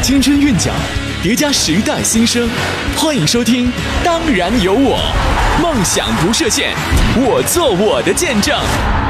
青春韵脚，叠加时代新生。欢迎收听《当然有我》，梦想不设限，我做我的见证。